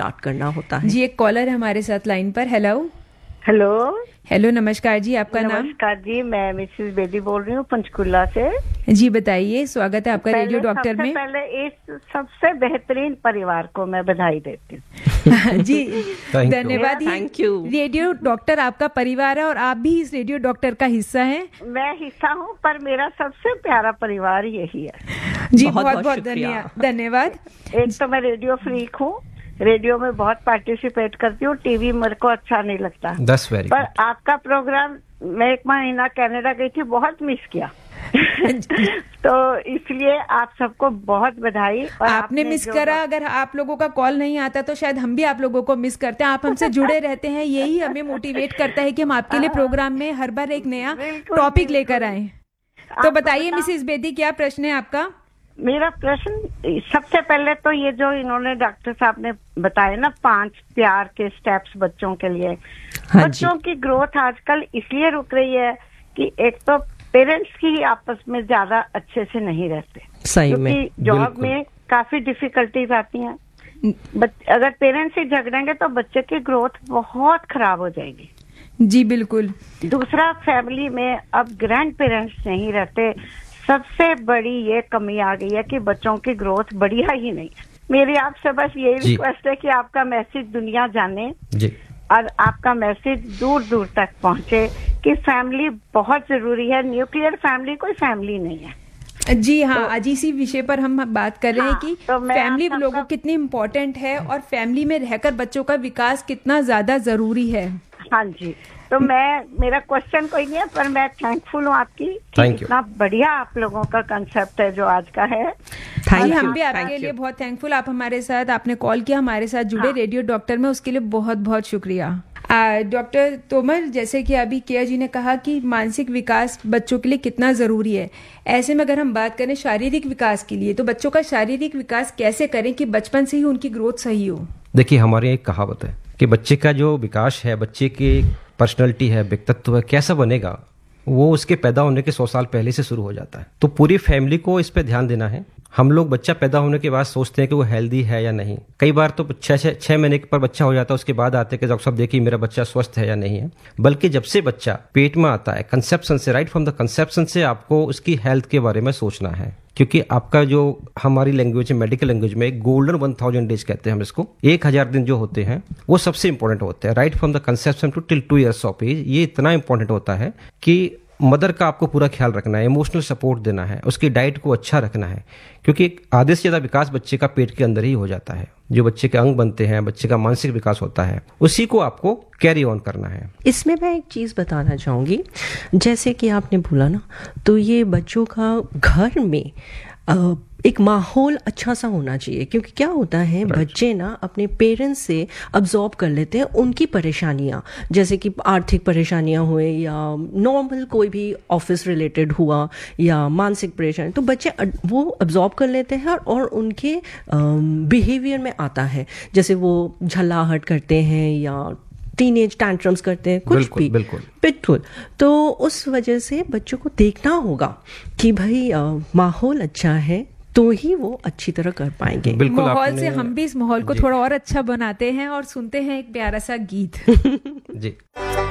Start करना होता है। जी, एक कॉलर है हमारे साथ लाइन पर। हेलो हेलो, नमस्कार जी, आपका नाम? नमस्कार जी, मैं मिसेस बेदी बोल रही हूँ पंचकुला से। जी बताइए, स्वागत है आपका रेडियो डॉक्टर में। पहले इस सबसे बेहतरीन परिवार को मैं बधाई देती हूँ। जी धन्यवाद। Thank you. रेडियो डॉक्टर आपका परिवार है और आप भी इस रेडियो डॉक्टर का हिस्सा हैं। मैं हिस्सा हूँ, पर मेरा सबसे प्यारा परिवार यही है। जी बहुत बहुत धन्यवाद। एक तो मैं रेडियो फ्रीक हूँ, रेडियो में बहुत पार्टिसिपेट करती हूँ, टीवी मेरे को अच्छा नहीं लगता। पर आपका प्रोग्राम, मैं 1 महीना कनाडा गई थी, बहुत मिस किया। तो इसलिए आप सबको बहुत बधाई। और आपने मिस करा, अगर आप लोगों का कॉल नहीं आता तो शायद हम भी आप लोगों को मिस करते हैं। आप हमसे जुड़े रहते हैं, यही हमें मोटिवेट करता है कि हम आपके लिए प्रोग्राम में हर बार एक नया टॉपिक लेकर आए। तो बताइए मिसेस बेदी, क्या प्रश्न है आपका? मेरा प्रश्न सबसे पहले तो ये जो इन्होंने डॉक्टर साहब ने बताया ना 5 प्यार के स्टेप्स बच्चों के लिए। बच्चों की ग्रोथ आजकल इसलिए रुक रही है कि एक तो पेरेंट्स ही आपस में ज्यादा अच्छे से नहीं रहते, सही में, क्योंकि जॉब में काफी डिफिकल्टीज आती हैं। अगर पेरेंट्स ही झगड़ेंगे तो बच्चे की ग्रोथ बहुत खराब हो जाएगी। जी बिल्कुल। दूसरा, फैमिली में अब ग्रैंड पेरेंट्स नहीं रहते। सबसे बड़ी ये कमी आ गई है कि बच्चों की ग्रोथ बढ़िया ही नहीं है। मेरी आपसे बस यही रिक्वेस्ट है कि आपका मैसेज दुनिया जाने जी, और आपका मैसेज दूर दूर तक पहुंचे कि फैमिली बहुत जरूरी है। न्यूक्लियर फैमिली कोई फैमिली नहीं है। जी हाँ, आज इसी विषय पर हम बात कर रहे हैं कि फैमिली लोगों कितनी इम्पोर्टेंट है और फैमिली में रहकर बच्चों का विकास कितना ज्यादा जरूरी है। हाँ जी, तो मेरा क्वेश्चन कोई नहीं है, पर मैं थैंकफुल हूँ आपकी कि इतना बढ़िया आप लोगों का कंसेप्ट है जो आज का है। हम भी आपके लिए बहुत थैंकफुल। आप हमारे साथ, आपने कॉल किया, हमारे साथ जुड़े रेडियो डॉक्टर में, उसके लिए बहुत बहुत शुक्रिया। डॉक्टर तोमर, जैसे कि अभी केया जी ने कहा कि मानसिक विकास बच्चों के लिए कितना जरूरी है, ऐसे में अगर हम बात करें शारीरिक विकास के लिए, तो बच्चों का शारीरिक विकास कैसे करें कि बचपन से ही उनकी ग्रोथ सही हो? देखिए, हमारे एक कहावत है कि बच्चे का जो विकास है, बच्चे की पर्सनैलिटी है, व्यक्तित्व है, कैसा बनेगा, वो उसके पैदा होने के 100 साल पहले से शुरू हो जाता है। तो पूरी फैमिली को इस पे ध्यान देना है। हम लोग बच्चा पैदा होने के बाद सोचते हैं कि वो हेल्दी है या नहीं। कई बार तो 6 महीने पर बच्चा हो जाता है, उसके बाद आते हैं कि डॉक्टर साहब देखिए मेरा बच्चा स्वस्थ है या नहीं है। बल्कि जब से बच्चा पेट में आता है, कंसेप्शन से, राइट फ्रॉम द कंसेप्शन से आपको उसकी हेल्थ के बारे में सोचना है। क्योंकि आपका जो हमारी लैंग्वेज है, मेडिकल लैंग्वेज में गोल्डन 1000 डेज कहते हैं हम इसको, 1000 दिन जो होते हैं वो सबसे इंपॉर्टेंट होते हैं, right from the conception to till 2 years of as. ये इतना इंपॉर्टेंट होता है कि मदर का आपको पूरा ख्याल रखना है, इमोशनल सपोर्ट देना है, उसकी डाइट को अच्छा रखना है, क्योंकि आधे से ज्यादा विकास बच्चे का पेट के अंदर ही हो जाता है। जो बच्चे के अंग बनते हैं, बच्चे का मानसिक विकास होता है, उसी को आपको कैरी ऑन करना है। इसमें मैं एक चीज बताना चाहूंगी, जैसे कि आपने बोला ना, तो ये बच्चों का घर में एक माहौल अच्छा सा होना चाहिए, क्योंकि क्या होता है बच्चे ना अपने पेरेंट्स से अब्जॉर्ब कर लेते हैं उनकी परेशानियां, जैसे कि आर्थिक परेशानियां हुए या नॉर्मल कोई भी ऑफिस रिलेटेड हुआ या मानसिक परेशानी, तो बच्चे वो अब्जॉर्ब कर लेते हैं और उनके बिहेवियर में आता है, जैसे वो झल्लाहट करते हैं या टीनेज टैंट्रम्स करते हैं, कुछ भी। बिल्कुल। तो उस वजह से बच्चों को देखना होगा कि भाई माहौल अच्छा है तो ही वो अच्छी तरह कर पाएंगे। माहौल से हम भी इस माहौल को थोड़ा और अच्छा बनाते हैं और सुनते हैं एक प्यारा सा गीत। जी।